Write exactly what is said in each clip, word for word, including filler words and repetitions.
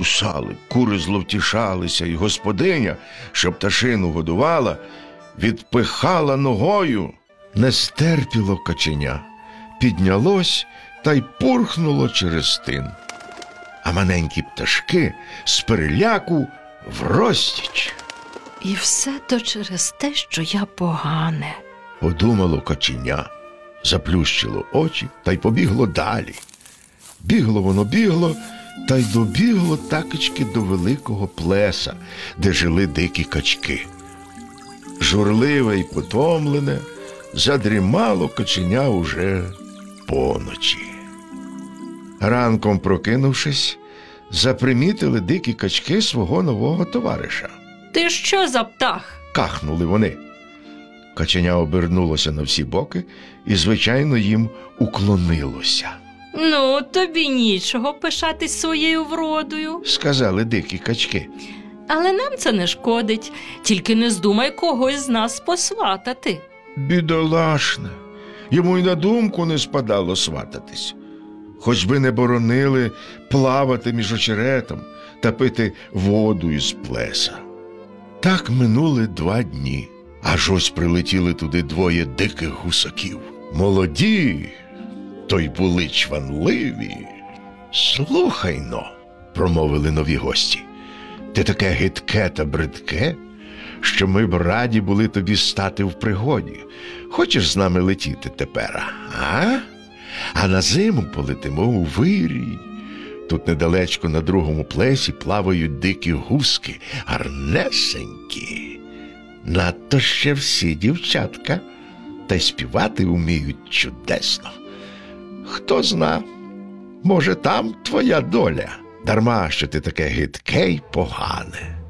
кусали, кури зловтішалися, і господиня, що пташину годувала, відпихала ногою. Не стерпіло каченя, піднялось та й пурхнуло через тин. А маленькі пташки з переляку врозтіч. І все то через те, що я погане. Подумало каченя, заплющило очі та й побігло далі. Бігло воно бігло, та й добігло такечки до великого плеса, де жили дикі качки. Журливе й потомлене, задрімало каченя уже поночі. Ранком прокинувшись, запримітили дикі качки свого нового товариша. Ти що за птах? Кахнули вони. Каченя обернулося на всі боки і, звичайно, їм уклонилося. Ну, тобі нічого пишатись своєю вродою, Сказали дикі качки. але нам це не шкодить. Тільки не здумай когось з нас посватати. Бідолашне, йому й на думку не спадало свататись. Хоч би не боронили плавати між очеретом та пити воду із плеса. Так минули два дні. Аж ось прилетіли туди двоє диких гусаків. Молоді, то й були чванливі. «Слухай-но», – промовили нові гості, – «ти таке гидке та бридке, що ми б раді були тобі стати в пригоді. Хочеш з нами летіти тепер, а? А на зиму полетимо у вирій. Тут недалечко на другому плесі плавають дикі гуски, гарнесенькі. Надто ще всі дівчатка, та й співати вміють чудесно. Хто зна, може, там твоя доля, дарма, що ти таке гидке й погане».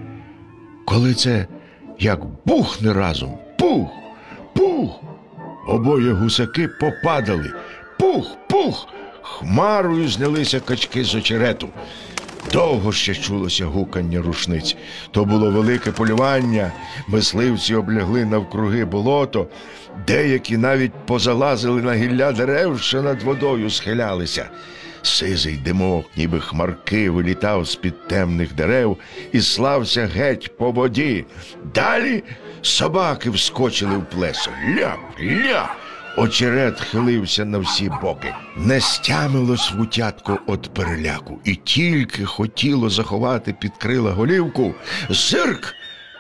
Коли це як бухне разом, пух, пух, обоє гусаки попадали, пух, пух, хмарою знялися качки з очерету. Довго ще чулося гукання рушниць. То було велике полювання, мисливці облягли навкруги болото, деякі навіть позалазили на гілля дерев, що над водою схилялися. Сизий димок, ніби хмарки, вилітав з-під темних дерев і слався геть по воді. Далі собаки вскочили в плесо. Ляп, ляп! Очерет хилився на всі боки. Не стямилось вутятко від переляку і тільки хотіло заховати під крила голівку. Зирк!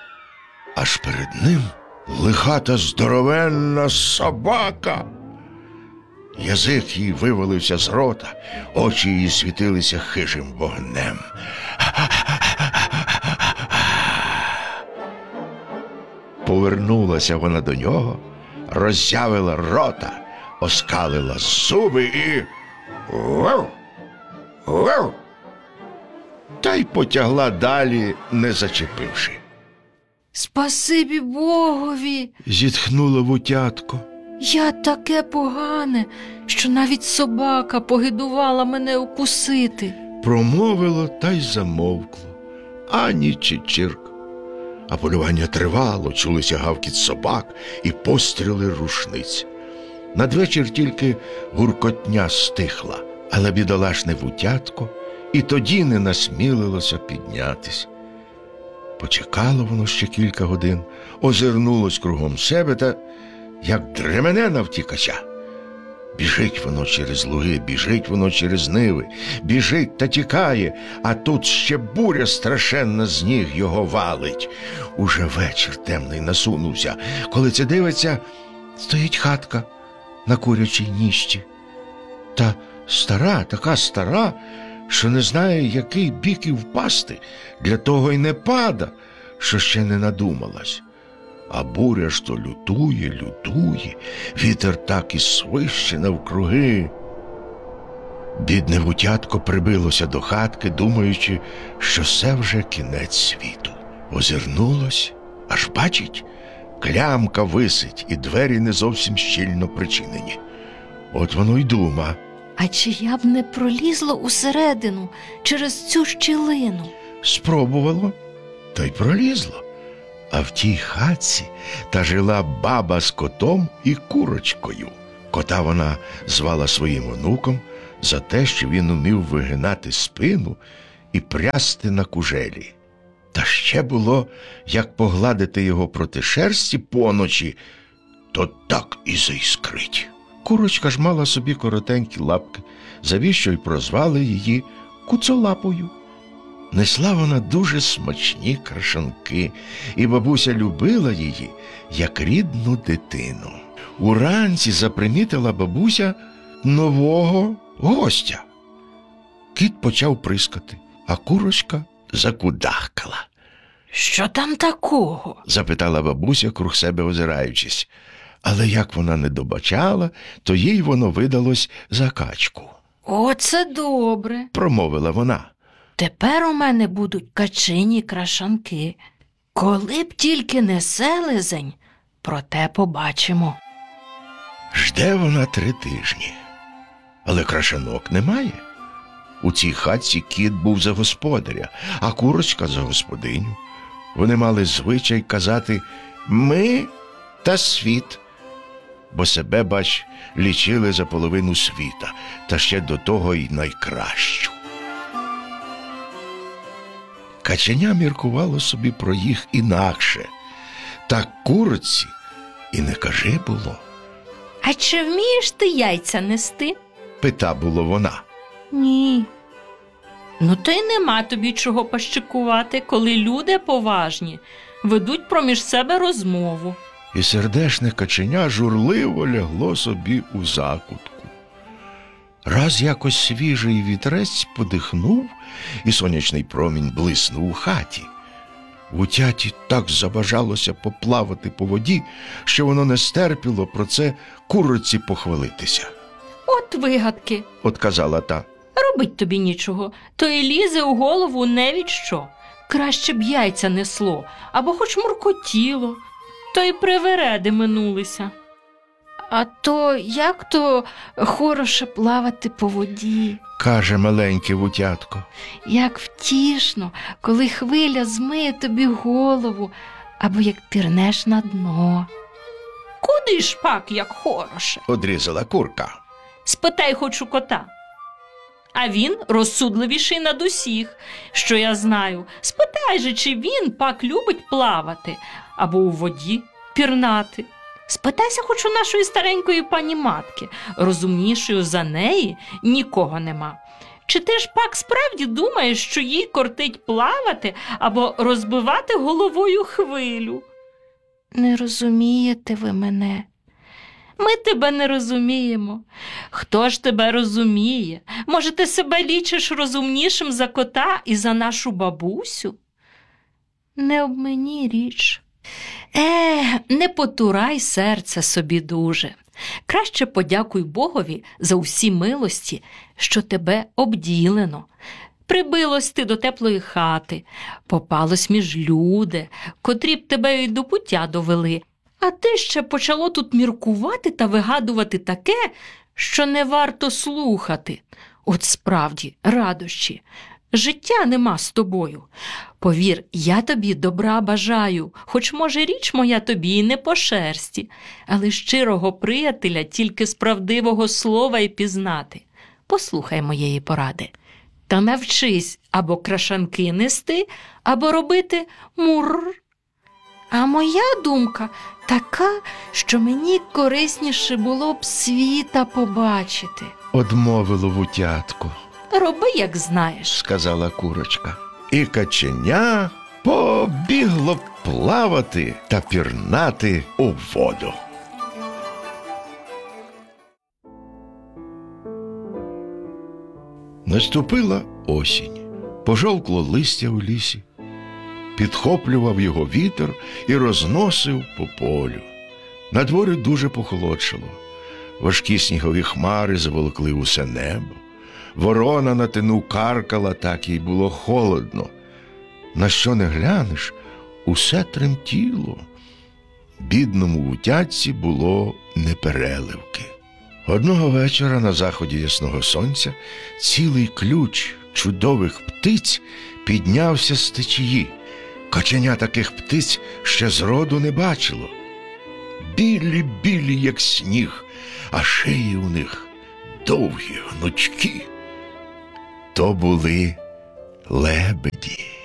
Аж перед ним лихата здоровенна собака. Язик їй вивалився з рота, очі її світилися хижим вогнем. Повернулася вона до нього, роззявила рота, оскалила зуби і... Вау! Вау! Та й потягла далі, не зачепивши. Спасибі Богові! Зітхнула вутятко. Я таке погане, що навіть собака погидувала мене укусити. Промовило та й замовкло. Ані чичирк. А полювання тривало, чулися гавкіт собак і постріли рушниць. Надвечір тільки гуркотня стихла, але бідолашне вутятко і тоді не насмілилося піднятись. Почекало воно ще кілька годин, озирнулось кругом себе та, як дремене на втікача. Біжить воно через луги, біжить воно через ниви, біжить та тікає, а тут ще буря страшенна з ніг його валить. Уже вечір темний насунувся. Коли це дивиться, стоїть хатка на курячій ніщі. Та стара, така стара, що не знає, який бік і впасти, для того й не пада, що ще не надумалась. А буря ж то лютує, лютує, вітер так і свище навкруги. Бідне вутятко прибилося до хатки, думаючи, що це вже кінець світу. Озирнулось, аж бачить, клямка висить, і двері не зовсім щільно причинені. От воно й дума. А чи я б не пролізла усередину через цю щілину? Спробувало, та й пролізло. А в тій хатці та жила баба з котом і курочкою. Кота вона звала своїм онуком за те, що він умів вигинати спину і прясти на кужелі. Та ще було, як погладити його проти шерсті поночі, то так і заіскрить. Курочка ж мала собі коротенькі лапки, завіщо й прозвали її Куцолапою. Несла вона дуже смачні крашанки, і бабуся любила її, як рідну дитину. Уранці запримітила бабуся нового гостя. Кіт почав прискати, а курочка закудахкала. Що там такого? Запитала бабуся, круг себе озираючись. Але як вона не добачала, то їй воно видалось за качку. Оце добре. Промовила вона. Тепер у мене будуть качині крашанки. Коли б тільки не селезень, проте побачимо. Жде вона три тижні. Але крашанок немає. У цій хатці кіт був за господаря, а курочка за господиню. Вони мали звичай казати «ми» та «світ», бо себе, бач, лічили за половину світа, та ще до того й найкращу. Каченя міркувало собі про їх інакше, та курці і не кажи було. А чи вмієш ти яйця нести? Пита було вона. Ні. Ну, то й нема тобі чого пощекувати, коли люди поважні ведуть проміж себе розмову. І сердешне каченя журливо лягло собі у закутку. Раз якось свіжий вітрець подихнув, і сонячний промінь блиснув у хаті. Вутяті так забажалося поплавати по воді, що воно не стерпіло про це куриці похвалитися. От вигадки. Отказала та. Робить тобі нічого, то й лізе у голову не від що. Краще б яйця несло, або хоч муркотіло, то й привереди минулися. А то як то хороше плавати по воді? Каже маленьке вутятко. Як втішно, коли хвиля змиє тобі голову, або як пірнеш на дно. Куди ж пак, як хороше? Одрізала курка. Спитай хоч у кота. А він розсудливіший над усіх, що я знаю. Спитай же, чи він пак любить плавати, або у воді пірнати. Спитайся хоч у нашої старенької пані матки, розумнішою за неї нікого нема. Чи ти ж пак справді думаєш, що їй кортить плавати або розбивати головою хвилю? Не розумієте ви мене. Ми тебе не розуміємо. Хто ж тебе розуміє? Може, ти себе лічиш розумнішим за кота і за нашу бабусю? Не об мені річ. Е, не потурай серце собі дуже. Краще подякуй Богові за усі милості, що тебе обділено. Прибилось ти до теплої хати, попалось між люди, котрі б тебе й до пуття довели. А ти ще почало тут міркувати та вигадувати таке, що не варто слухати. От справді, радощі, життя нема з тобою. Повір, я тобі добра бажаю, хоч, може, річ моя тобі і не по шерсті, але щирого приятеля тільки з правдивого слова й пізнати. Послухай моєї поради. Та навчись або крашанки нести, або робити мурр. А моя думка така, що мені корисніше було б світа побачити. Одмовило вутятко. Роби, як знаєш, сказала курочка. І каченя побігло плавати та пірнати у воду. Наступила осінь. Пожовкло листя у лісі. Підхоплював його вітер і розносив по полю. Надворі дуже похолодшало. Важкі снігові хмари заволокли усе небо. Ворона на тину каркала, так їй було холодно. На що не глянеш, усе тремтіло. Бідному вутятці було непереливки. Одного вечора на заході ясного сонця цілий ключ чудових птиць піднявся з течії. Каченя таких птиць ще зроду не бачило. Білі-білі, як сніг, а шиї у них довгі, гнучкі. То були лебеді.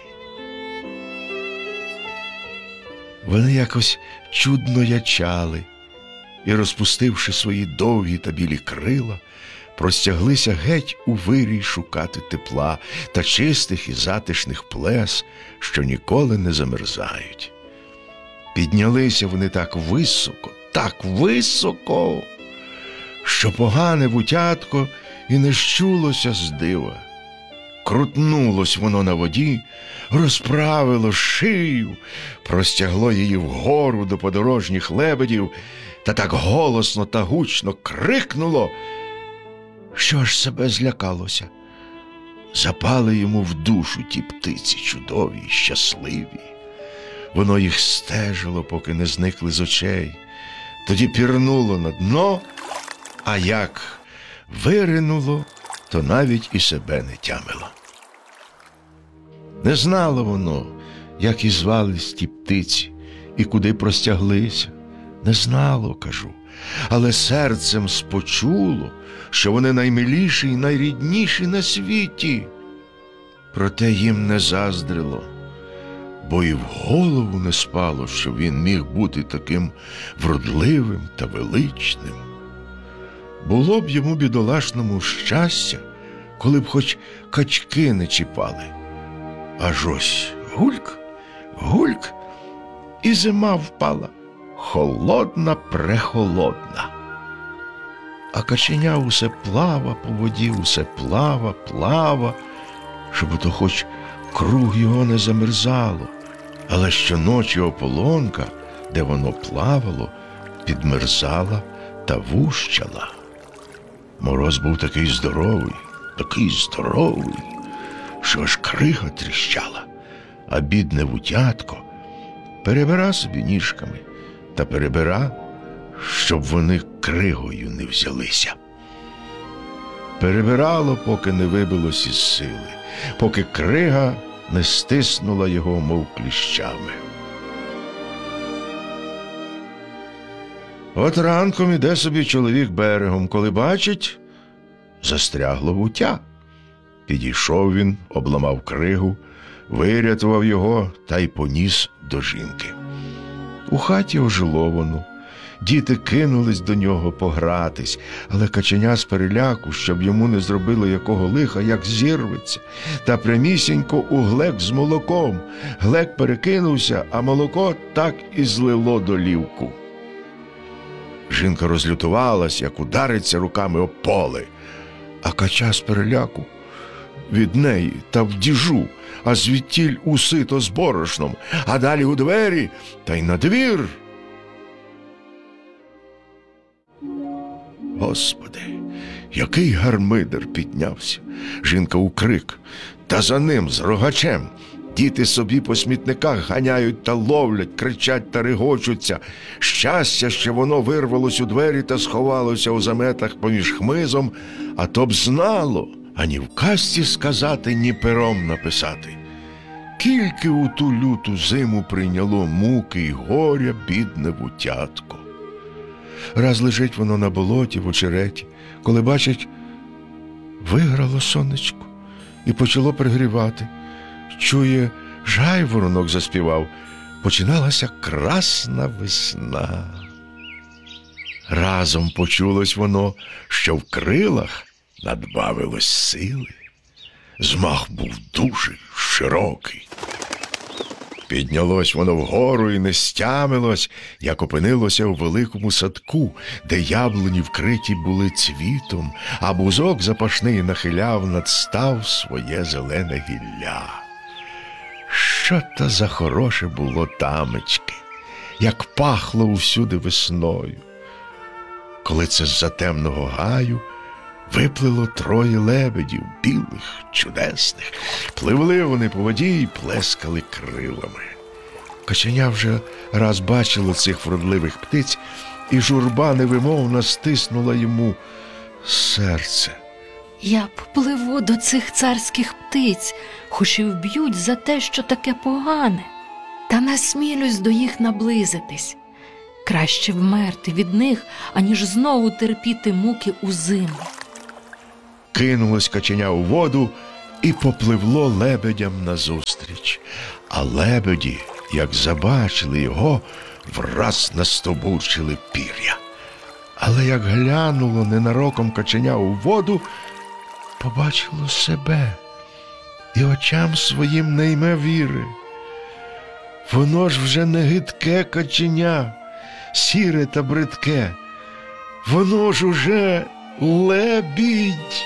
Вони якось чудно ячали і, розпустивши свої довгі та білі крила, простяглися геть у вирій шукати тепла та чистих і затишних плес, що ніколи не замерзають. Піднялися вони так високо, так високо, що погане вутятко і не щулося з дива. Крутнулось воно на воді, розправило шию, простягло її вгору до подорожніх лебедів та так голосно та гучно крикнуло, що аж себе злякалося. Запали йому в душу ті птиці чудові й щасливі. Воно їх стежило, поки не зникли з очей. Тоді пірнуло на дно, а як виринуло, то навіть і себе не тямило. Не знало воно, як і звались ті птиці, і куди простяглися. Не знало, кажу, але серцем спочуло, що вони наймиліші й найрідніші на світі. Проте їм не заздрило, бо і в голову не спало, що він міг бути таким вродливим та величним. Було б йому бідолашному щастя, коли б хоч качки не чіпали. Аж ось гульк, гульк, і зима впала, холодна, прехолодна. А каченя усе плава по воді, усе плава, плава, щоб то хоч круг його не замерзало. Але щоночі ополонка, де воно плавало, підмерзала та вущала. Мороз був такий здоровий, такий здоровий, що аж крига тріщала, а бідне вутятко перебира собі ніжками та перебира, щоб вони кригою не взялися. Перебирало, поки не вибилось із сили, поки крига не стиснула його, мов кліщами. От ранком іде собі чоловік берегом, коли бачить, застрягло вуття. Підійшов він, обламав кригу, вирятував його та й поніс до жінки. У хаті ожило воно. Діти кинулись до нього погратись, але каченя з переляку, щоб йому не зробило якого лиха, як зірветься, та прямісінько у глек з молоком. Глек перекинувся, а молоко так і злило долівку. Жінка розлютувалась, як удариться руками об поле, а кача з переляку від неї та в діжу, а звідтіль у сито з борошном, а далі у двері та й на двір. Господи, який гармидер піднявся! Жінка у крик, та за ним з рогачем. Діти собі по смітниках ганяють та ловлять, кричать та регочуться. Щастя, що воно вирвалось у двері та сховалося у заметах поміж хмизом, а то б знало, ані в казці сказати, ні пером написати. Кільки у ту люту зиму прийняло муки й горя бідне вутятко. Раз лежить воно на болоті в очереті, коли бачить, виграло сонечко і почало пригрівати. Чує, жайворонок заспівав, починалася красна весна. Разом почулось воно, що в крилах надбавилось сили. Змах був дуже широкий. Піднялось воно вгору і не стямилось, як опинилося у великому садку, де яблуні вкриті були цвітом, а бузок запашний нахиляв над став своє зелене гілля. Що то за хороше було тамечки, як пахло усюди весною. Коли це з-за темного гаю виплило троє лебедів, білих, чудесних. Пливли вони по воді й плескали крилами. Каченя вже раз бачило цих вродливих птиць, і журба невимовно стиснула йому серце. Я б пливу до цих царських птиць, хоч і вб'ють за те, що таке погане, та насмілюсь до їх наблизитись. Краще вмерти від них, аніж знову терпіти муки у зиму. Кинулось каченя у воду і попливло лебедям назустріч. А лебеді, як забачили його, враз настобурчили пір'я. Але як глянуло ненароком каченя у воду, побачило себе і очам своїм не йме віри. Воно ж вже не гидке каченя, сіре та бридке, воно ж уже лебідь.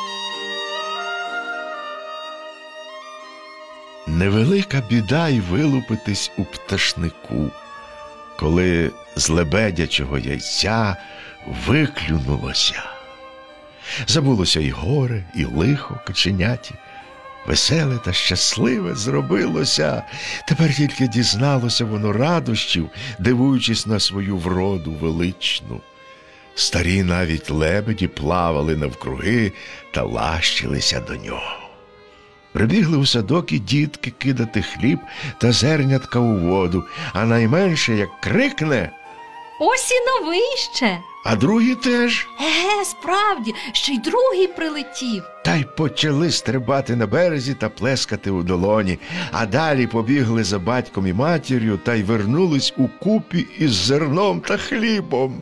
Невелика біда й вилупитись у пташнику, коли з лебедячого яйця виклюнулося. Забулося й горе, і лихо каченяті. Веселе та щасливе зробилося. Тепер тільки дізналося воно радощів, дивуючись на свою вроду величну. Старі навіть лебеді плавали навкруги та лащилися до нього. Прибігли у садок і дітки кидати хліб та зернятка у воду, а найменше, як крикне: Ось і новий ще. А другі теж. Еге, справді, ще й другий прилетів. Та й почали стрибати на березі та плескати у долоні, а далі побігли за батьком і матір'ю та й вернулись у купі із зерном та хлібом.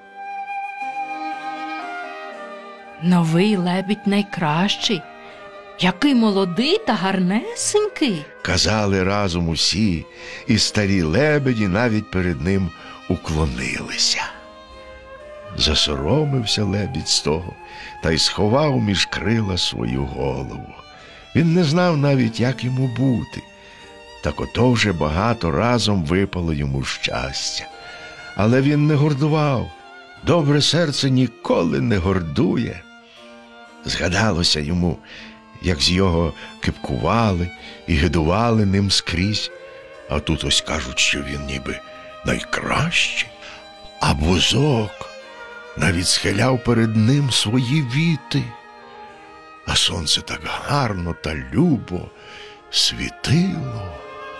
Новий лебідь найкращий. Який молодий та гарнесенький. Казали разом усі, і старі лебеді навіть перед ним уклонилися. Засоромився лебідь з того та й сховав між крила свою голову. Він не знав навіть, як йому бути. Так ото вже багато разом випало йому щастя. Але він не гордував. Добре серце ніколи не гордує. Згадалося йому, як з його кипкували і гидували ним скрізь. А тут ось кажуть, що він ніби найкращий. А бузок навіть схиляв перед ним свої віти. А сонце так гарно та любо світило.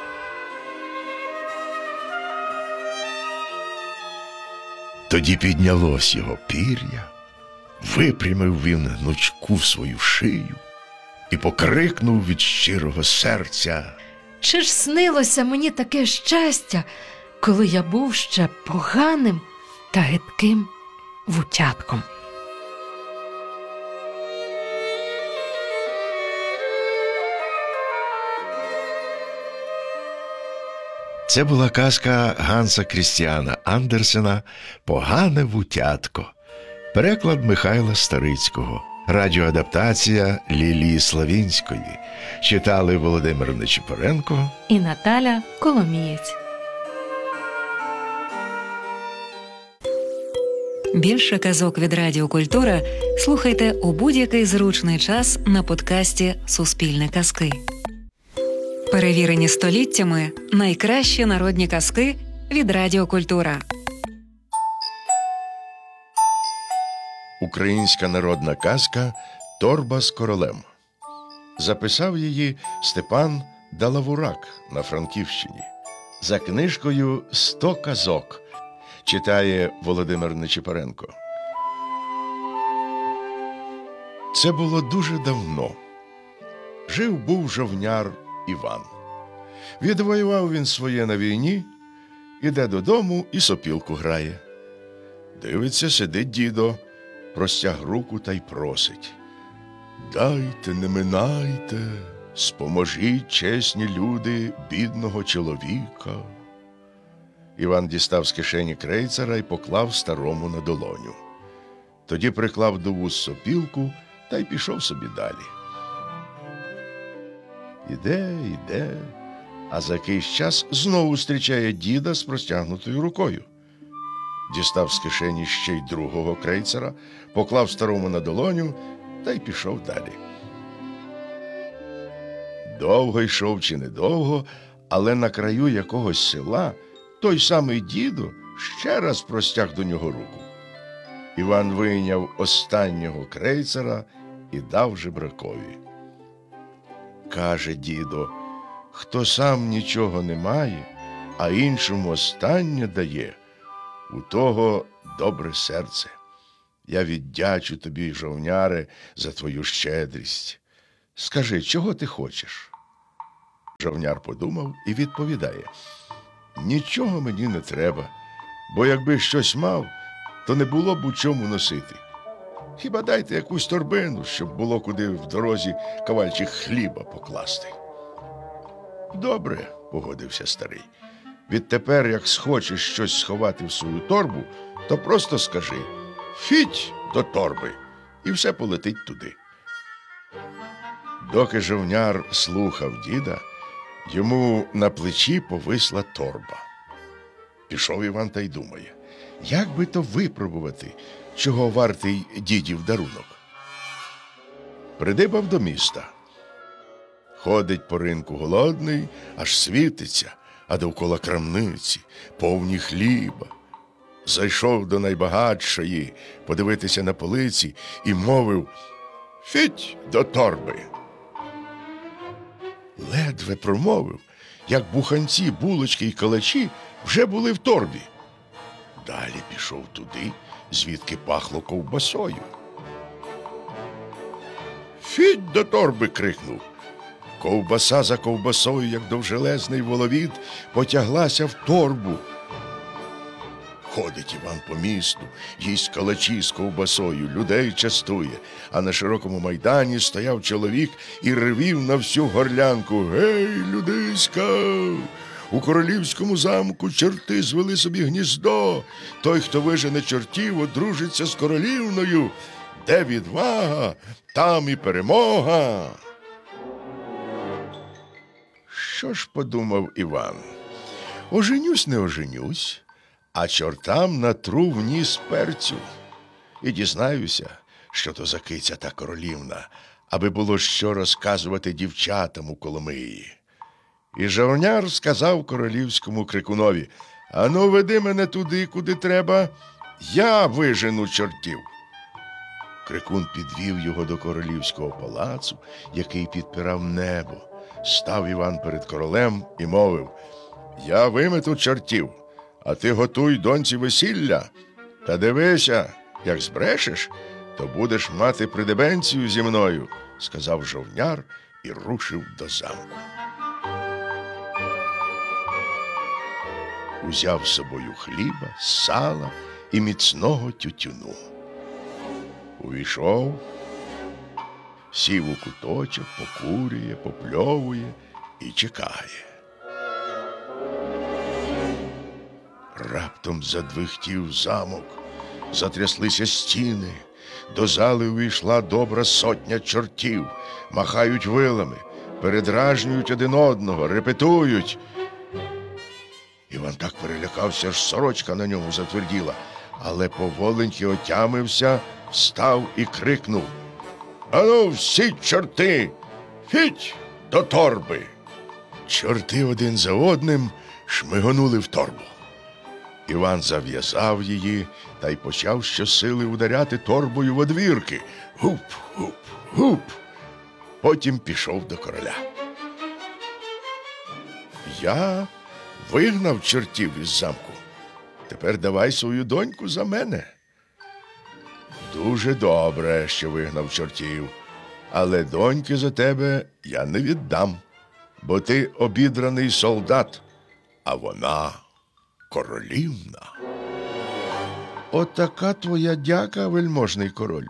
Тоді піднялось його пір'я, випрямив він гнучку свою шию і покрикнув від щирого серця: Чи ж снилося мені таке щастя, коли я був ще поганим та гидким вутятком? Це була казка Ганса Крістіана Андерсена «Погане вутятко». Переклад Михайла Старицького. Радіоадаптація Лілії Славінської. Читали Володимир Нечипоренко і Наталя Коломієць. Більше казок від Радіо Культура слухайте у будь-який зручний час на подкасті «Суспільне казки». Перевірені століттями найкращі народні казки від Радіо Культура. Українська народна казка «Торба з королем». Записав її Степан Далавурак на Франківщині. За книжкою «Сто казок» читає Володимир Нечипоренко. Це було дуже давно. Жив-був жовняр Іван. Відвоював він своє на війні, іде додому і сопілку грає. Дивиться, сидить дідо, простяг руку та й просить: «Дайте, не минайте, споможіть, чесні люди, бідного чоловіка». Іван дістав з кишені крейцера і поклав старому на долоню. Тоді приклав до вуз сопілку та й пішов собі далі. Іде, іде, а за якийсь час знову зустрічає діда з простягнутою рукою. Дістав з кишені ще й другого крейцера, поклав старому на долоню та й пішов далі. Довго йшов чи недовго, але на краю якогось села той самий дідо ще раз простяг до нього руку. Іван вийняв останнього крейцера і дав жебракові. Каже дідо: «Хто сам нічого не має, а іншому останнє дає, у того добре серце. Я віддячу тобі, жовняре, за твою щедрість. Скажи, чого ти хочеш? Жовняр подумав і відповідає: нічого мені не треба, бо якби щось мав, то не було б у чому носити. Хіба дайте якусь торбину, щоб було куди в дорозі кавальчик хліба покласти. Добре, погодився старий. Відтепер, як схочеш щось сховати в свою торбу, то просто скажи: фіть до торби, і все полетить туди. Доки жовняр слухав діда, йому на плечі повисла торба. Пішов Іван та й думає: як би то випробувати, чого вартий дідів дарунок. Придибав до міста. Ходить по ринку голодний, аж світиться, а довкола крамниці, повні хліба. Зайшов до найбагатшої подивитися на полиці і мовив: фіть до торби. Ледве промовив, як буханці, булочки й калачі вже були в торбі. Далі пішов туди, звідки пахло ковбасою. «Фіть до торби!» – крикнув. Ковбаса за ковбасою, як довжелезний воловід, потяглася в торбу. Ходить Іван по місту, їсть калачі з ковбасою, людей частує, а на широкому майдані стояв чоловік і ревів на всю горлянку: «Гей, людиська! У королівському замку чорти звели собі гніздо. Той, хто вижене чортів, одружиться з королівною. Де відвага, там і перемога!» Що ж подумав Іван? Оженюсь, не оженюсь, а чортам натру в ніс перцю. І дізнаюся, що то за киця та королівна, аби було що розказувати дівчатам у Коломиї. І жовняр сказав королівському крикунові: «Ану, веди мене туди, куди треба, я вижену чортів». Крикун підвів його до королівського палацу, який підпирав небо. Став Іван перед королем і мовив: «Я вимету чортів, а ти готуй доньці весілля. Та дивися, як збрешеш, то будеш мати придебенцію зі мною», – сказав жовняр і рушив до замку. Узяв з собою хліба, сала і міцного тютюну. Увійшов, сів у куточок, покурює, попльовує і чекає. Раптом задвихтів замок, затряслися стіни, до зали увійшла добра сотня чортів, махають вилами, передражнюють один одного, репетують. Іван так перелякався, аж сорочка на ньому затверділа, але поволеньки отямився, встав і крикнув: «Ану, всі чорти, фіть до торби!» Чорти один за одним шмигонули в торбу. Іван зав'язав її та й почав щосили ударяти торбою в одвірки. Гуп, гуп, гуп. Потім пішов до короля. «Я вигнав чортів із замку. Тепер давай свою доньку за мене». «Дуже добре, що вигнав чортів, але доньки за тебе я не віддам, бо ти обідраний солдат, а вона королівна». «Отака твоя дяка, вельможний королю».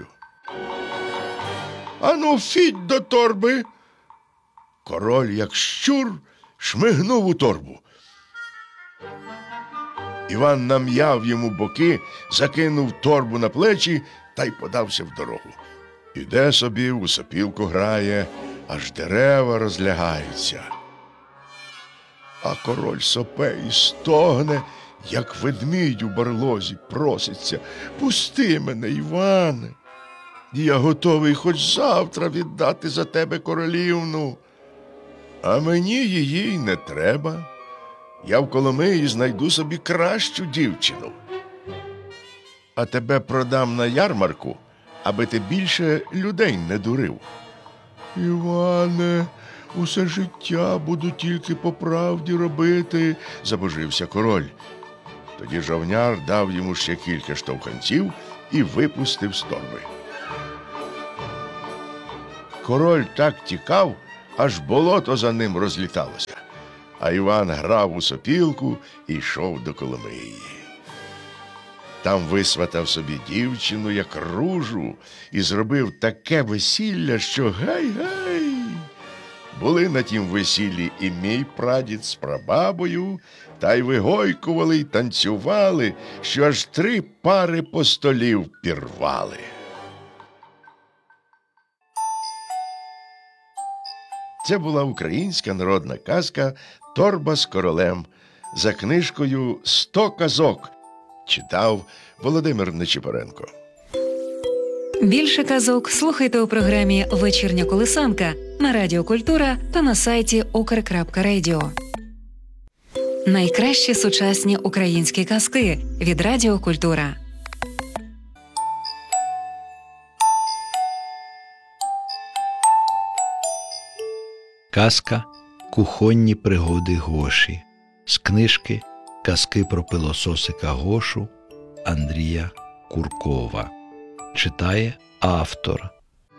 «Ану, фіть до торби!» Король, як щур, шмигнув у торбу. Іван нам'яв йому боки, закинув торбу на плечі та й подався в дорогу. Іде собі, у сопілку грає, аж дерева розлягаються. А король сопе і стогне, як ведмідь у барлозі, проситься: «Пусти мене, Іване! Я готовий хоч завтра віддати за тебе королівну. А мені її й не треба. Я в Коломиї знайду собі кращу дівчину. А тебе продам на ярмарку, аби ти більше людей не дурив». «Іване, усе життя буду тільки по правді робити», – забожився король. Тоді жовняр дав йому ще кілька штовханців і випустив з торби. король так тікав, аж болото за ним розліталося. А Іван грав у сопілку і йшов до Коломиї. Там висватав собі дівчину, як ружу, і зробив таке весілля, що гай-гай! Були на тім весіллі і мій прадід з прабабою, та й вигойкували й танцювали, що аж три пари постолів пірвали. Це була українська народна казка «Торба з королем» за книжкою «Сто казок». Читав Володимир Нечипоренко. Більше казок слухайте у програмі «Вечірня колисанка» на Радіо Культура та на сайті укр крапка радіо. Найкращі сучасні українські казки від Радіо Культура. Казка «Кухонні пригоди Гоші» з книжки «Казки про пилососика Гошу» Андрія Куркова. Читає автор.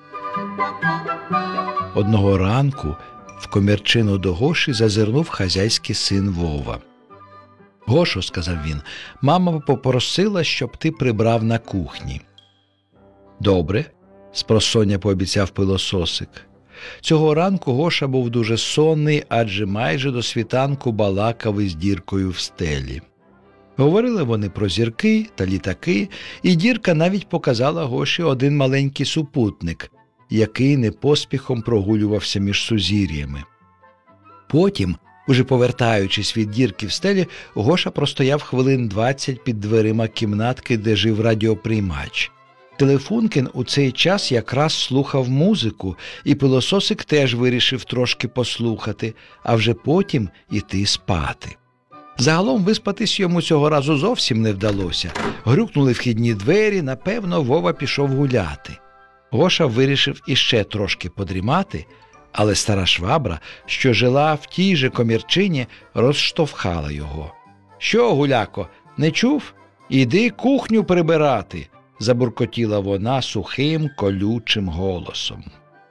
Одного ранку в комірчину до Гоші зазирнув хазяйський син Вова. «Гошо, – сказав він, – мама попросила, щоб ти прибрав на кухні». «Добре, – спросоння пообіцяв пилососик. Цього ранку Гоша був дуже сонний, адже майже до світанку балакав із Діркою в стелі. Говорили вони про зірки та літаки, і Дірка навіть показала Гоші один маленький супутник, який не поспіхом прогулювався між сузір'ями. Потім, уже повертаючись від Дірки в стелі, Гоша простояв хвилин двадцять під дверима кімнатки, де жив радіоприймач. Телефункін у цей час якраз слухав музику, і пилососик теж вирішив трошки послухати, а вже потім іти спати. Загалом виспатись йому цього разу зовсім не вдалося. Грюкнули вхідні двері, напевно, Вова пішов гуляти. Гоша вирішив іще трошки подрімати, але стара швабра, що жила в тій же комірчині, розштовхала його. «Що, гуляко, не чув? Іди кухню прибирати!» – забуркотіла вона сухим, колючим голосом.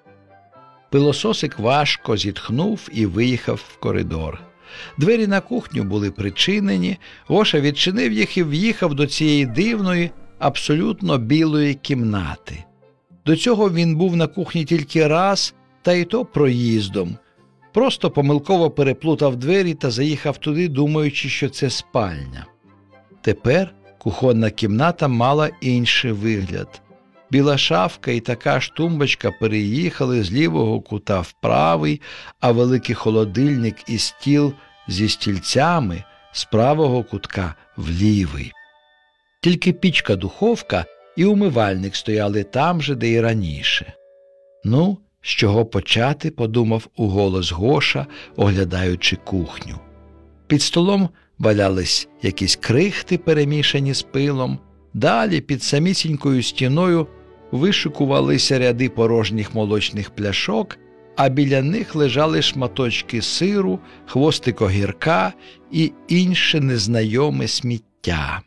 Пилососик важко зітхнув і виїхав в коридор. Двері на кухню були причинені, Гоша відчинив їх і в'їхав до цієї дивної, абсолютно білої кімнати. До цього він був на кухні тільки раз, та й то проїздом. Просто помилково переплутав двері та заїхав туди, думаючи, що це спальня. Тепер кухонна кімната мала інший вигляд. Біла шафка і така ж тумбочка переїхали з лівого кута в правий, а великий холодильник і стіл зі стільцями з правого кутка в лівий. Тільки пічка-духовка і умивальник стояли там же, де й раніше. «Ну, з чого почати?» – подумав уголос Гоша, оглядаючи кухню. Під столом валялись якісь крихти, перемішані з пилом. Далі під самісінькою стіною вишикувалися ряди порожніх молочних пляшок, а біля них лежали шматочки сиру, хвостик огірка і інше незнайоме сміття.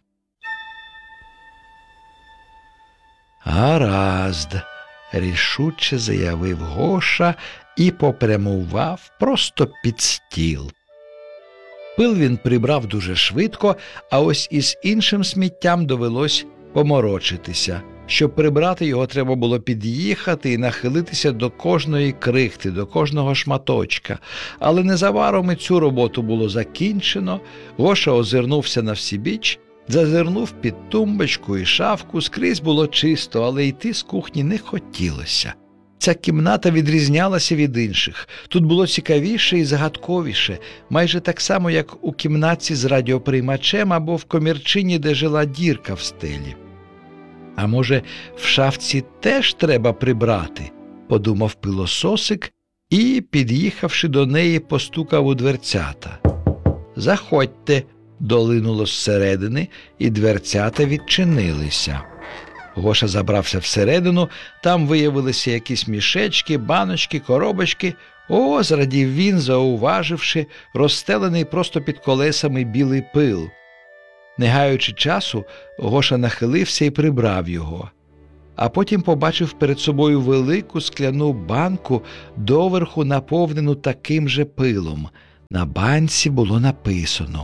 «Гаразд», – рішуче заявив Гоша і попрямував просто під стіл. Пил він прибрав дуже швидко, а ось із іншим сміттям довелось поморочитися. Щоб прибрати його, треба було під'їхати і нахилитися до кожної крихти, до кожного шматочка. Але незабаром і цю роботу було закінчено. Гоша озирнувся навсібіч, зазирнув під тумбочку і шафку, скрізь було чисто, але йти з кухні не хотілося. Ця кімната відрізнялася від інших. Тут було цікавіше і загадковіше, майже так само, як у кімнатці з радіоприймачем або в комірчині, де жила Дірка в стелі. «А може, в шафці теж треба прибрати?» – подумав пилососик і, під'їхавши до неї, постукав у дверцята. «Заходьте!» – долинуло зсередини, і дверцята відчинилися. Гоша забрався всередину, там виявилися якісь мішечки, баночки, коробочки. О, зрадів він, зауваживши розстелений просто під колесами білий пил. Не гаючи часу, Гоша нахилився і прибрав його. а потім побачив перед собою велику скляну банку, доверху наповнену таким же пилом. На банці було написано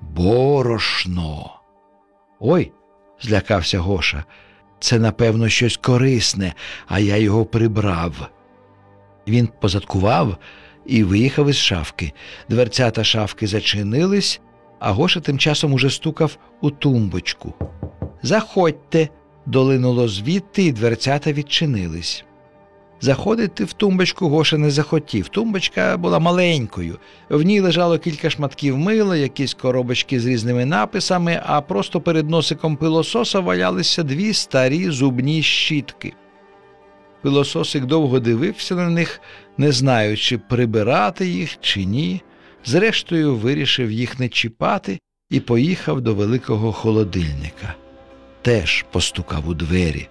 «Борошно». «Ой!» – злякався Гоша. «Це, напевно, щось корисне, а я його прибрав». Він позадкував і виїхав із шафки. Дверцята шафки зачинились, а Гоша тим часом уже стукав у тумбочку. «Заходьте!» – долинуло звідти, і дверцята відчинились. Заходити в тумбочку Гоша не захотів. Тумбочка була маленькою. В ній лежало кілька шматків мила, якісь коробочки з різними написами, а просто перед носиком пилососа валялися дві старі зубні щітки. Пилососик довго дивився на них, не знаючи, прибирати їх чи ні. Зрештою, вирішив їх не чіпати і поїхав до великого холодильника. Теж постукав у двері.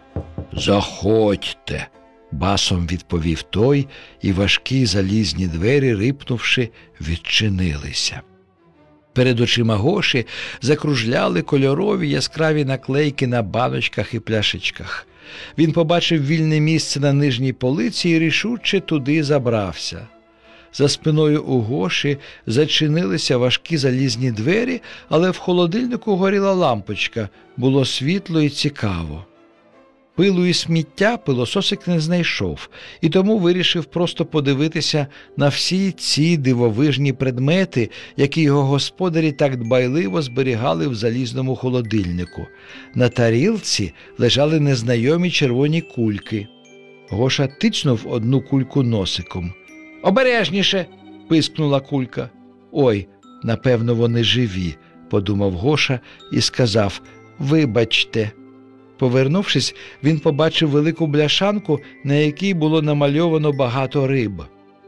«Заходьте!» басом відповів той, і важкі залізні двері, рипнувши, відчинилися. Перед очима Гоші закружляли кольорові яскраві наклейки на баночках і пляшечках. Він побачив вільне місце на нижній полиці і рішуче туди забрався. За спиною у Гоші зачинилися важкі залізні двері, але в холодильнику горіла лампочка, було світло і цікаво. Пилу і сміття пилососик не знайшов, і тому вирішив просто подивитися на всі ці дивовижні предмети, які його господарі так дбайливо зберігали в залізному холодильнику. На тарілці лежали незнайомі червоні кульки. Гоша тицнув одну кульку носиком. «Обережніше!» – пискнула кулька. «Ой, напевно, вони живі», – подумав Гоша і сказав «Вибачте». Повернувшись, він побачив велику бляшанку, на якій було намальовано багато риб.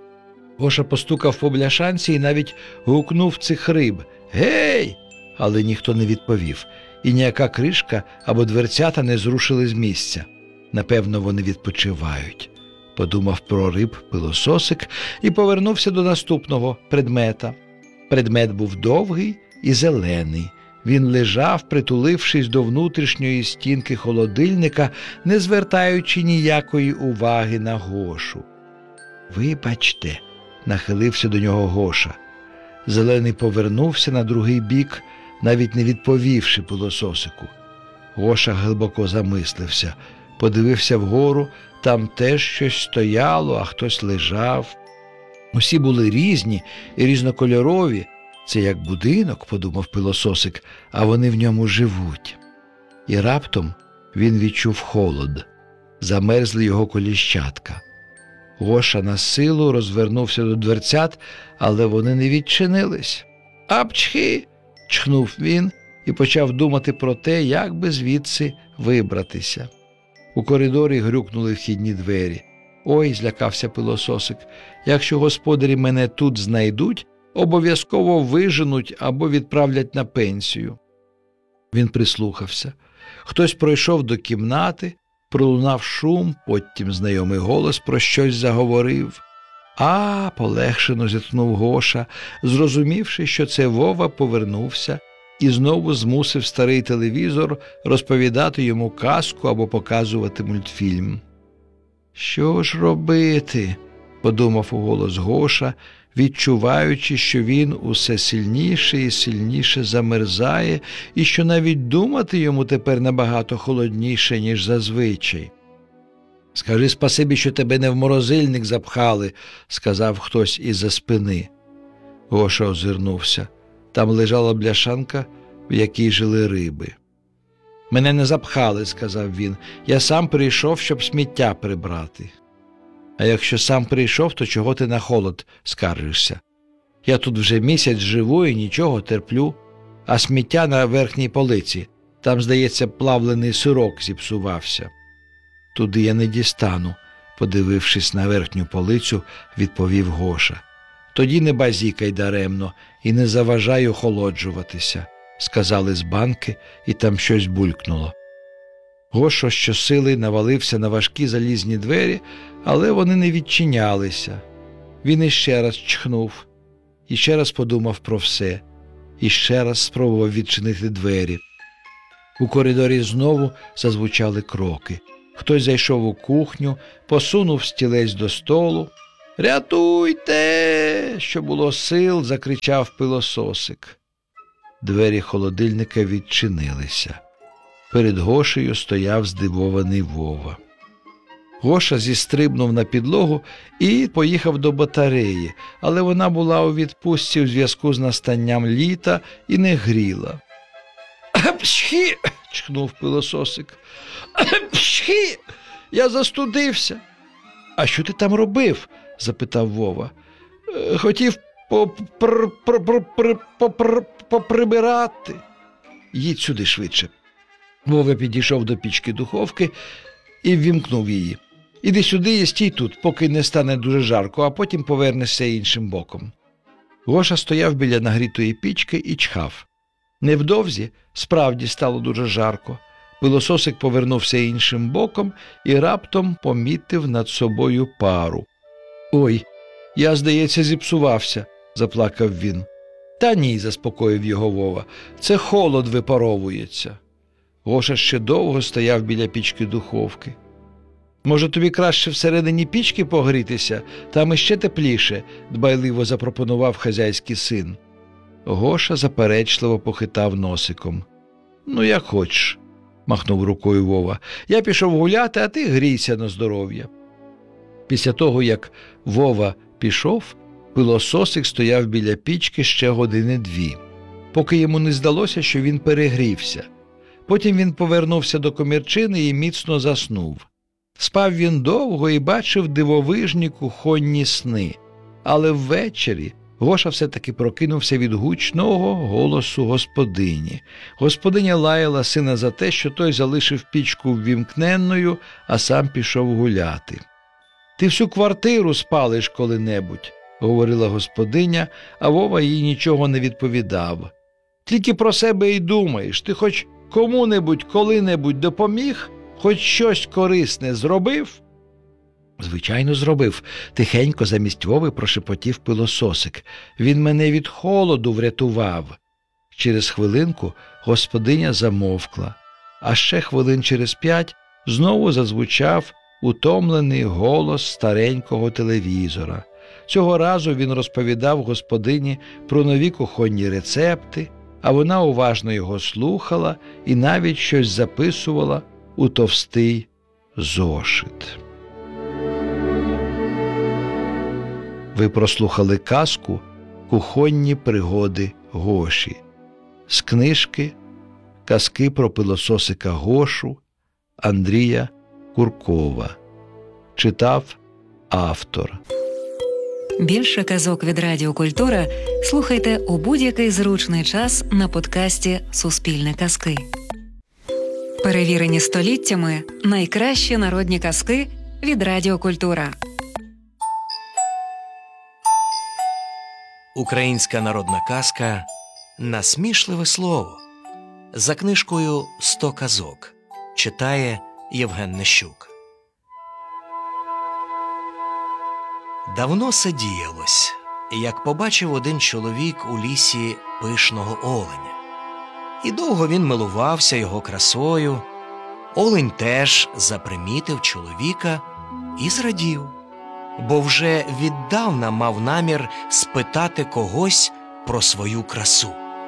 Гоша постукав по бляшанці і навіть гукнув цих риб «Гей!», але ніхто не відповів, і ніяка кришка або дверцята не зрушили з місця. Напевно, вони відпочивають. Подумав про риб пилососик і повернувся до наступного предмета. Предмет був довгий і зелений. Він лежав, притулившись до внутрішньої стінки холодильника, не звертаючи ніякої уваги на Гошу. «Вибачте», – нахилився до нього Гоша. Зелений повернувся на другий бік, навіть не відповівши пилососику. Гоша глибоко замислився, подивився вгору, там теж щось стояло, а хтось лежав. Усі були різні і різнокольорові. «Це як будинок», – подумав пилососик, – «а вони в ньому живуть». І раптом він відчув холод. Замерзли його коліщатка. Гоша на силу розвернувся до дверцят, але вони не відчинились. «Апчхи!» – чхнув він і почав думати про те, як би звідси вибратися. У коридорі грюкнули вхідні двері. «Ой», – злякався пилососик, – «якщо господарі мене тут знайдуть, обов'язково виженуть або відправлять на пенсію». Він прислухався. Хтось пройшов до кімнати, пролунав шум, потім знайомий голос про щось заговорив. «А!» – полегшено зітхнув Гоша, зрозумівши, що це Вова повернувся і знову змусив старий телевізор розповідати йому казку або показувати мультфільм. «Що ж робити?» – подумав уголос Гоша, відчуваючи, що він усе сильніше і сильніше замерзає, і що навіть думати йому тепер набагато холодніше, ніж зазвичай. «Скажи спасибі, що тебе не в морозильник запхали», – сказав хтось із-за спини. Гоша озирнувся. Там лежала бляшанка, в якій жили риби. «Мене не запхали», – сказав він. «Я сам прийшов, щоб сміття прибрати». «А якщо сам прийшов, то чого ти на холод скаржишся? Я тут вже місяць живу і нічого терплю, а сміття на верхній полиці. Там, здається, плавлений сирок зіпсувався». «Туди я не дістану», – подивившись на верхню полицю, відповів Гоша. «Тоді не базікай даремно і не заважай охолоджуватися», – сказали з банки, і там щось булькнуло. Гоша щосили навалився на важкі залізні двері, але вони не відчинялися. Він іще раз чхнув, іще раз подумав про все, іще раз спробував відчинити двері. У коридорі знову зазвучали кроки. Хтось зайшов у кухню, посунув стілець до столу. «Рятуйте!» – що було сил, закричав пилососик. Двері холодильника відчинилися. Перед Гошею стояв здивований Вова. Гоша зістрибнув на підлогу і поїхав до батареї, але вона була у відпустці у зв'язку з настанням літа і не гріла. «Пшхі!» – чхнув пилососик. «Пшхі! Я застудився!» «А що ти там робив?» – запитав Вова. «Хотів поприбирати». «Їдь сюди швидше». Вова підійшов до пічки духовки і ввімкнув її. «Іди сюди і стій тут, поки не стане дуже жарко, а потім повернешся іншим боком». Гоша стояв біля нагрітої пічки і чхав. Невдовзі справді стало дуже жарко. Пилососик повернувся іншим боком і раптом помітив над собою пару. «Ой, я, здається, зіпсувався», – заплакав він. «Та ні», – заспокоїв його Вова, – «це холод випаровується». Гоша ще довго стояв біля пічки духовки. «Може, тобі краще всередині пічки погрітися? Там іще тепліше», – дбайливо запропонував хазяйський син. Гоша заперечливо похитав носиком. «Ну, як хочеш», – махнув рукою Вова. «Я пішов гуляти, а ти грійся на здоров'я». Після того, як Вова пішов, пилососик стояв біля пічки ще години дві, поки йому не здалося, що він перегрівся. Потім він повернувся до комірчини і міцно заснув. Спав він довго і бачив дивовижні кухонні сни. Але ввечері Гоша все-таки прокинувся від гучного голосу господині. Господиня лаяла сина за те, що той залишив пічку ввімкненною, а сам пішов гуляти. «Ти всю квартиру спалиш коли-небудь», – говорила господиня, а Вова їй нічого не відповідав. «Тільки про себе й думаєш. Ти хоч кому-небудь коли-небудь допоміг? Хоч щось корисне зробив?» «Звичайно, зробив», – тихенько замість Вови прошепотів пилососик. «Він мене від холоду врятував». Через хвилинку господиня замовкла, а ще хвилин через п'ять знову зазвучав утомлений голос старенького телевізора. Цього разу він розповідав господині про нові кухонні рецепти, а вона уважно його слухала і навіть щось записувала у товстий зошит. Ви прослухали казку «Кухонні пригоди Гоші» з книжки «Казки про пилососика Гошу» Андрія Куркова. Читав автор. Більше казок від Радіо Культура слухайте у будь-який зручний час на подкасті «Суспільне казки». Перевірені століттями найкращі народні казки від Радіо Культура. Українська народна казка «Насмішливе слово» за книжкою «Сто казок» читає Євген Нещук. Давно се діялось, як побачив один чоловік у лісі пишного оленя. І довго він милувався його красою. Олень теж запримітив чоловіка і зрадів, бо вже віддавна мав намір спитати когось про свою красу.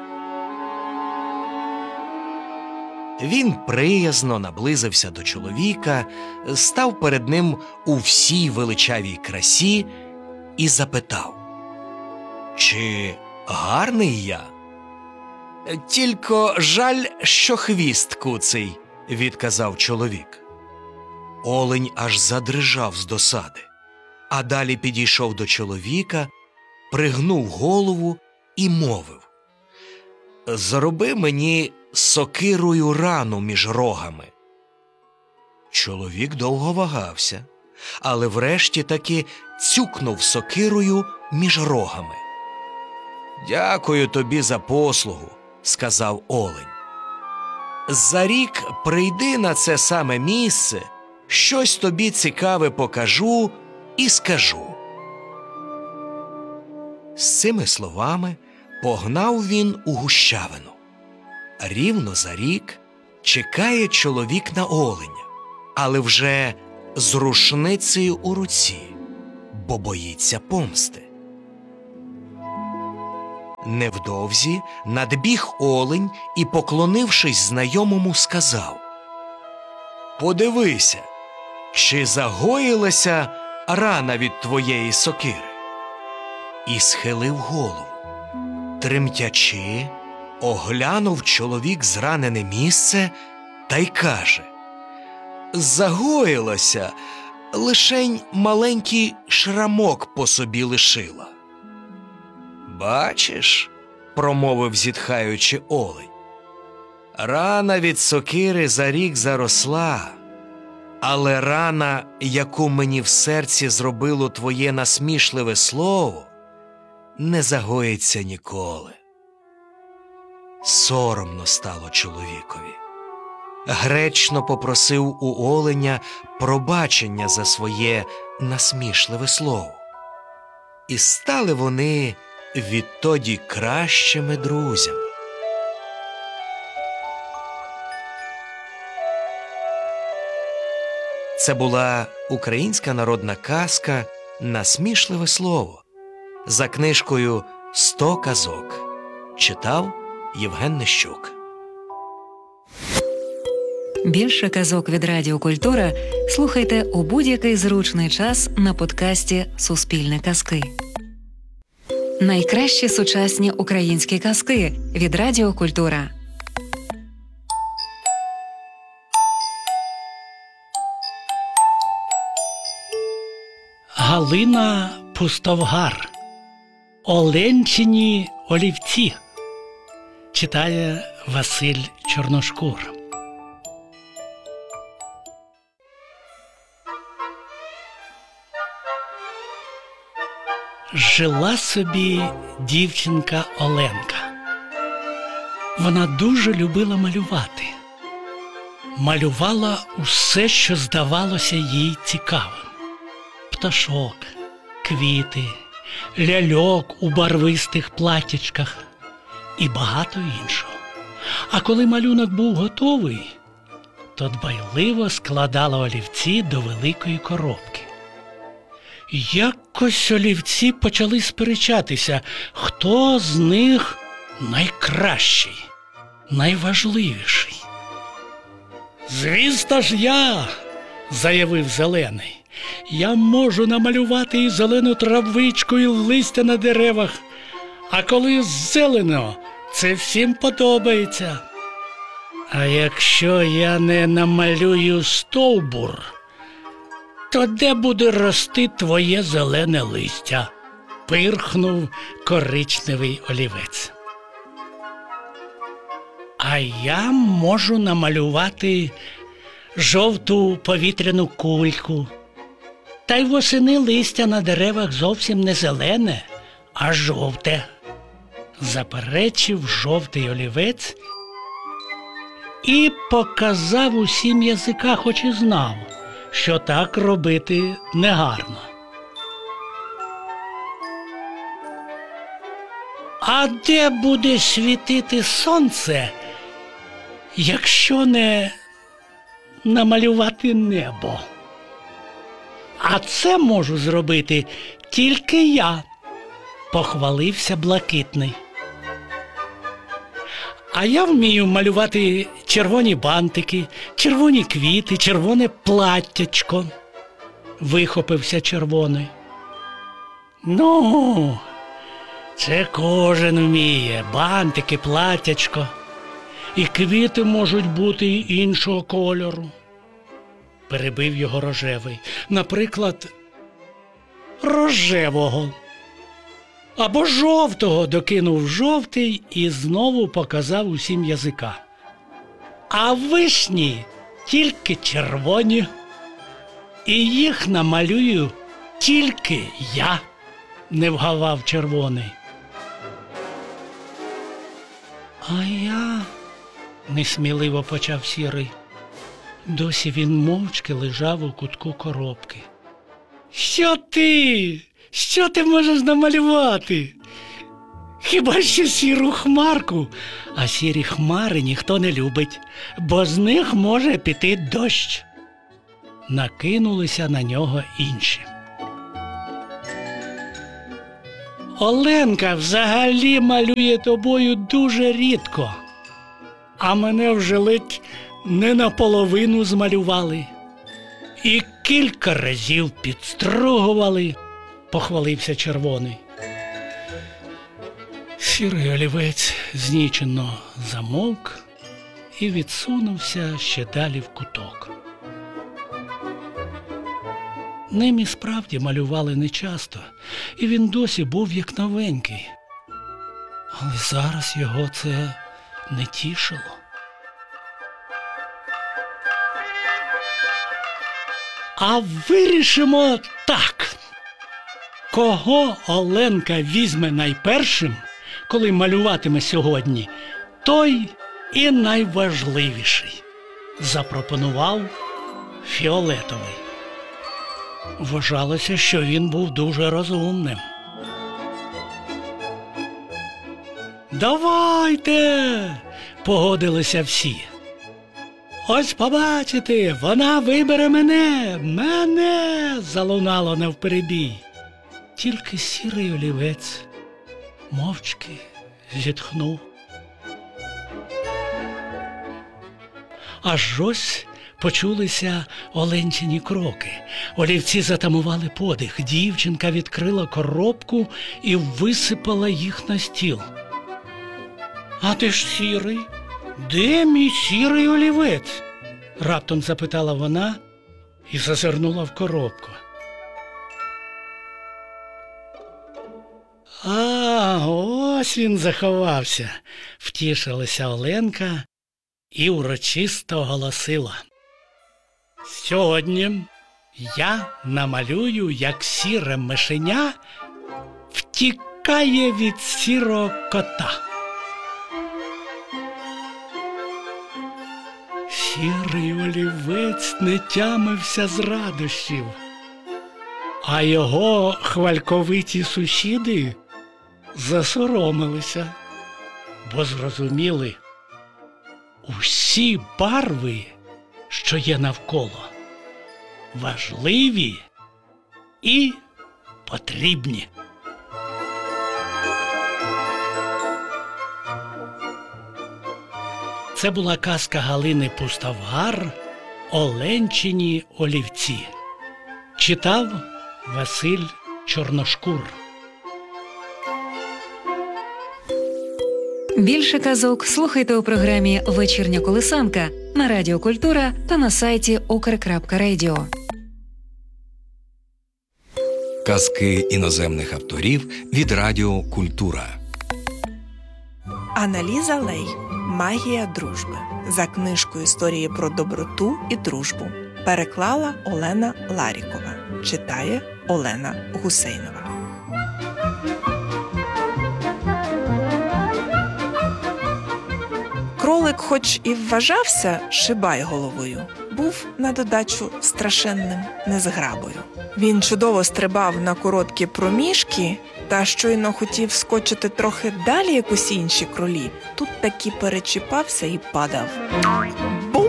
Він приязно наблизився до чоловіка, став перед ним у всій величавій красі і запитав: «Чи гарний я?» «Тільки жаль, що хвіст куций», – відказав чоловік. Олень аж задрижав з досади, а далі підійшов до чоловіка, пригнув голову і мовив: «Зроби мені сокирою рану між рогами». Чоловік довго вагався, але врешті таки цюкнув сокирою між рогами. «Дякую тобі за послугу», – сказав олень. «За рік прийди на це саме місце, щось тобі цікаве покажу і скажу». З цими словами погнав він у гущавину. Рівно за рік чекає чоловік на оленя. але вже з рушницею у руці, бо боїться помсти. Невдовзі надбіг олень і, поклонившись знайомому, сказав: «Подивися, чи загоїлася рана від твоєї сокири?» І схилив голову. Тремтячи, оглянув чоловік зранене місце та й каже: «Загоїлася, лишень маленький шрамок по собі лишила». «Бачиш», – промовив, зітхаючи, олень, «рана від сокири за рік заросла, але рана, яку мені в серці зробило твоє насмішливе слово, не загоїться ніколи». Соромно стало чоловікові. Гречно попросив у оленя пробачення за своє насмішливе слово. І стали вони відтоді кращими друзями. Це була українська народна казка «Насмішливе слово» за книжкою «Сто казок». Читав Євген Нищук. Більше казок від Радіо Культура слухайте у будь-який зручний час на подкасті «Суспільне казки». Найкращі сучасні українські казки від Радіо Культура. Галина Пустовгар. Оленчині олівці. Читає Василь Чорношкур. Жила собі дівчинка Оленка. Вона дуже любила малювати. Малювала усе, що здавалося їй цікавим. Пташок, квіти, ляльок у барвистих платтячках і багато іншого. А коли малюнок був готовий, то дбайливо складала олівці до великої коробки. Якось олівці почали сперечатися, хто з них найкращий, найважливіший. «Звісно ж я», – заявив Зелений. «Я можу намалювати і зелену травичку, і листя на деревах, а коли зелено, це всім подобається. А якщо я не намалюю стовбур, то де буде рости твоє зелене листя?» – пирхнув коричневий олівець. «А я можу намалювати жовту повітряну кульку. Та й восени листя на деревах зовсім не зелене, а жовте», – заперечив жовтий олівець і показав усім язика, хоч і знав, що так робити негарно. «А де буде світити сонце, якщо не намалювати небо? А це можу зробити тільки я», – похвалився блакитний. «А я вмію малювати червоні бантики, червоні квіти, червоне платтячко», – вихопився червоний. «Ну, це кожен вміє, бантики, платтячко. І квіти можуть бути й іншого кольору», – перебив його рожевий. «Наприклад, рожевого. Або жовтого», – докинув жовтий і знову показав усім язика. «А вишні тільки червоні. І їх намалюю тільки я», – не вгавав червоний. «А я», – несміливо почав сірий. Досі він мовчки лежав у кутку коробки. «Що ти? Що ти можеш намалювати? Хіба що сіру хмарку? А сірі хмари ніхто не любить, бо з них може піти дощ. накинулися на нього інші. Оленка взагалі малює тобою дуже рідко, а мене вже ледь не наполовину змалювали. І кілька разів підстругували, похвалився червоний. Сірий олівець знічено замовк і відсунувся ще далі в куток. Ним і справді малювали нечасто, і він досі був як новенький. Але зараз його це не тішило. А вирішимо так. Кого Оленка візьме найпершим, коли малюватиме сьогодні, той і найважливіший, запропонував Фіолетовий. Вважалося, що він був дуже розумним. «Давайте!» – погодилися всі. «Ось побачите, вона вибере мене, мене!» – залунало навперебій. Тільки сірий олівець мовчки зітхнув. Аж ось почулися Оленчині кроки. Олівці затамували подих. Дівчинка відкрила коробку і висипала їх на стіл. «А ти ж сірий? Де мій сірий олівець?» – раптом запитала вона і зазирнула в коробку. «А, ось він заховався», – втішилася Оленка і урочисто оголосила. «Сьогодні я намалюю, як сіре мишеня втікає від сірого кота». Сірий олівець не тямився з радощів, а його хвальковиті сусіди засоромилися, бо зрозуміли, усі барви, що є навколо, важливі і потрібні. Це була казка Галини Пустовгар «Оленчині олівці». Читав Василь Чорношкур. Більше казок слухайте у програмі «Вечірня колисанка» на Радіо Культура та на сайті укр крапка радіо. Казки іноземних авторів від Радіо Культура. Анна-Ліза Лей «Магія дружби» за книжкою «Історії про доброту і дружбу». Переклала Олена Ларікова. Читає Олена Гусейнова. Кролик, хоч і вважався шибай головою, був на додачу страшенним незграбою. Він чудово стрибав на короткі проміжки, та щойно хотів скочити трохи далі, як усі інші кролі, тут таки перечіпався і падав. Бум!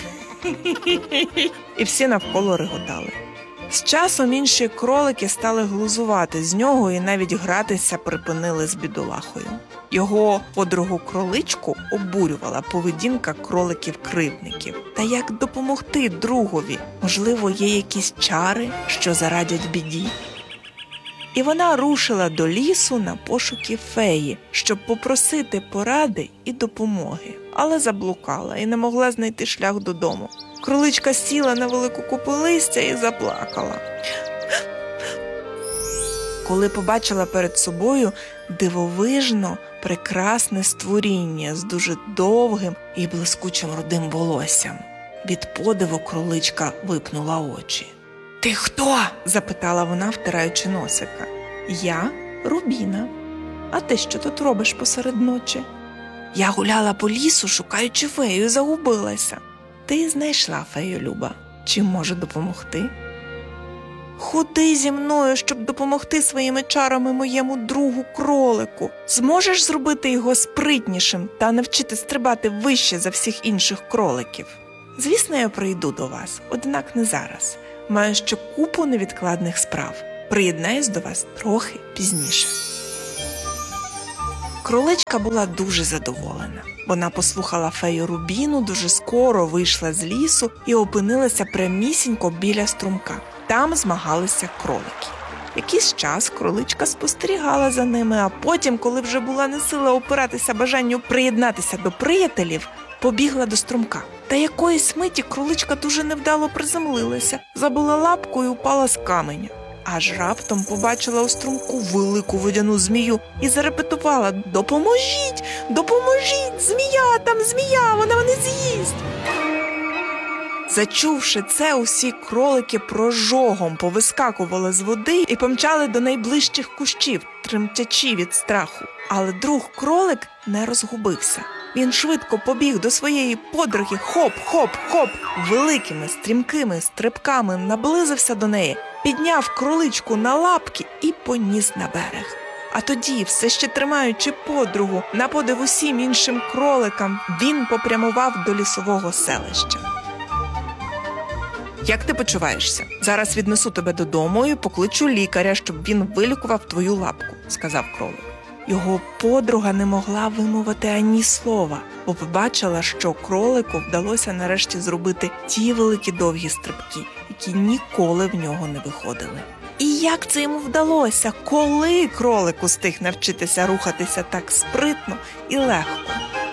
І всі навколо реготали. З часом інші кролики стали глузувати з нього і навіть гратися припинили з бідолахою. Його подругу кроличку обурювала поведінка кроликів-кривдників. Та як допомогти другові? Можливо, є якісь чари, що зарадять біді? І вона рушила до лісу на пошуки феї, щоб попросити поради і допомоги. Але заблукала і не могла знайти шлях додому. Кроличка сіла на велику купу листя і заплакала. Коли побачила перед собою дивовижно прекрасне створіння з дуже довгим і блискучим рудим волоссям. Від подиву кроличка випнула очі. «Ти хто?» – запитала вона, втираючи носика. «Я Рубіна. А ти що тут робиш посеред ночі?» «Я гуляла по лісу, шукаючи фею, і загубилася». «Ти знайшла фею, Люба. Чим можу допомогти?» «Ходи зі мною, щоб допомогти своїми чарами моєму другу кролику. Зможеш зробити його спритнішим та навчити стрибати вище за всіх інших кроликів?» Звісно, я прийду до вас, однак не зараз. Маю ще купу невідкладних справ. Приєднаюсь до вас трохи пізніше. Кроличка була дуже задоволена. Вона послухала фею Рубіну, дуже скоро вийшла з лісу і опинилася прямісінько біля струмка. Там змагалися кролики. Якийсь час кроличка спостерігала за ними, а потім, коли вже була не сила опиратися бажанню приєднатися до приятелів, побігла до струмка. Та якоїсь миті кроличка дуже невдало приземлилася, забила лапку і упала з каменя. Аж раптом побачила у струмку велику водяну змію і зарепетувала: «Допоможіть! Допоможіть! Змія! Там змія! Вона мене з'їсть!» Зачувши це, усі кролики прожогом повискакували з води і помчали до найближчих кущів, тремтячи від страху. Але друг кролик не розгубився. Він швидко побіг до своєї подруги, хоп-хоп-хоп, великими стрімкими стрибками наблизився до неї, підняв кроличку на лапки і поніс на берег. А тоді, все ще тримаючи подругу, на подив усім іншим кроликам, він попрямував до лісового селища. «Як ти почуваєшся? Зараз віднесу тебе додому і покличу лікаря, щоб він вилікував твою лапку», – сказав кролик. Його подруга не могла вимовити ані слова, бо побачила, що кролику вдалося нарешті зробити ті великі довгі стрибки, які ніколи в нього не виходили. І як це йому вдалося? Коли кролик устиг навчитися рухатися так спритно і легко?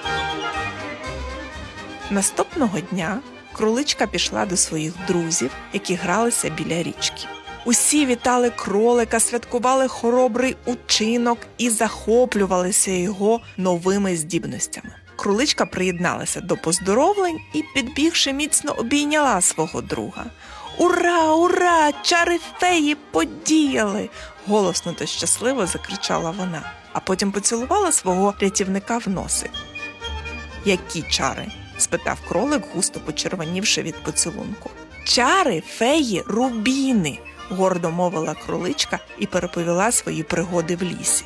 Наступного дня кроличка пішла до своїх друзів, які гралися біля річки. Усі вітали кролика, святкували хоробрий учинок і захоплювалися його новими здібностями. Кроличка приєдналася до поздоровлень і, підбігши, міцно обійняла свого друга. «Ура, ура! Чари феї подіяли!» – голосно та щасливо закричала вона, а потім поцілувала свого рятівника в носик. «Які чари?» – спитав кролик, густо почервонівши від поцілунку. «Чари феї Рубіни!» – гордо мовила кроличка і переповіла свої пригоди в лісі.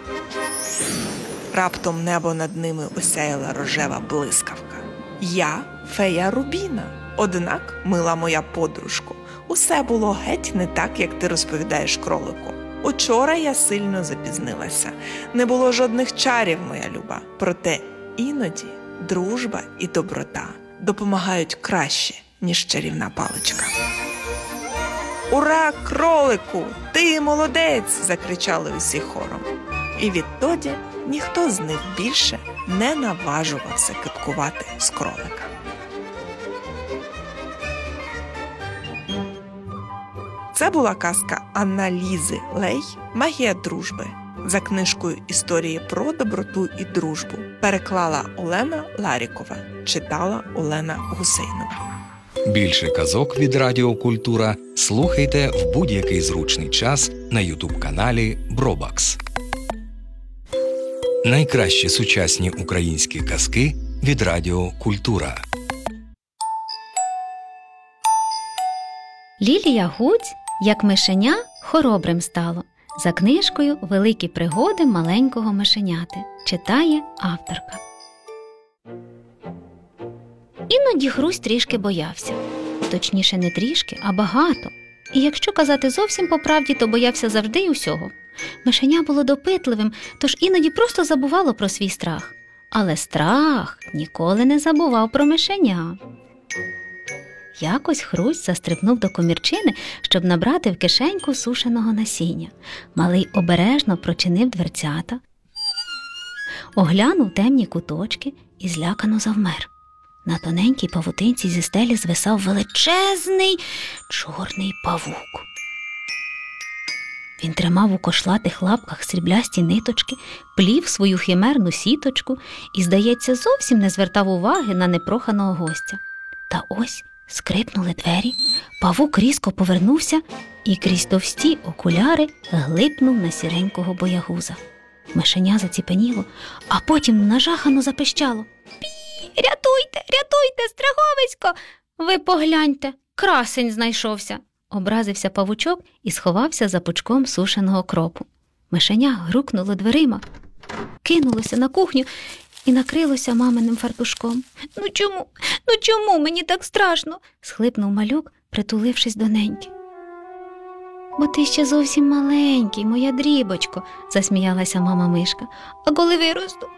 Раптом небо над ними осяяла рожева блискавка. «Я фея Рубіна. Однак, мила моя подружко, усе було геть не так, як ти розповідаєш кролику. Учора я сильно запізнилася. Не було жодних чарів, моя люба. Проте іноді дружба і доброта допомагають краще, ніж чарівна паличка». «Ура, кролику! Ти молодець!» – закричали усі хором. І відтоді ніхто з них більше не наважувався кипкувати з кролика. Це була казка Анна-Лізи Лей «Магія дружби» за книжкою «Історії про доброту і дружбу». Переклала Олена Ларікова, читала Олена Гусейнова. Більше казок від Радіо Культура слухайте в будь-який зручний час на ютуб-каналі Бробакс. Найкращі сучасні українські казки від Радіо Культура. Лілія Гуць, як мишеня, хоробрим стало. За книжкою «Великі пригоди маленького мишеняти» читає авторка. Іноді Хрусь трішки боявся. Точніше, не трішки, а багато. І якщо казати зовсім по правді, то боявся завжди й усього. Мишеня було допитливим, тож іноді просто забувало про свій страх. Але страх ніколи не забував про мишеня. Якось Хрусь застрибнув до комірчини, щоб набрати в кишеньку сушеного насіння. Малий обережно прочинив дверцята, оглянув темні куточки і злякано завмер. На тоненькій павутинці зі стелі звисав величезний чорний павук. Він тримав у кошлатих лапках сріблясті ниточки, плів свою химерну сіточку і, здається, зовсім не звертав уваги на непроханого гостя. Та ось скрипнули двері, павук різко повернувся і крізь товсті окуляри глипнув на сіренького боягуза. Мишеня заціпеніло, а потім нажахано запищало. «Пі! Рятуйте! Рятуйте, страховисько! Ви погляньте, красень знайшовся!» Образився павучок і сховався за пучком сушеного кропу. Мишеня грукнуло дверима, кинулося на кухню і накрилося маминим фартушком. «Ну чому? Ну чому мені так страшно? схлипнув малюк, притулившись до неньки. Бо ти ще зовсім маленький, моя дрібочко, засміялася мама мишка. А коли виросту,